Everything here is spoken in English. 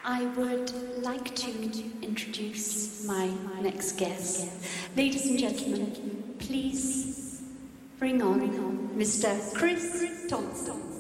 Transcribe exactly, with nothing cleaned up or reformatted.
I would like to introduce my next guest. Ladies and gentlemen, please bring on Mister Chris Thompson.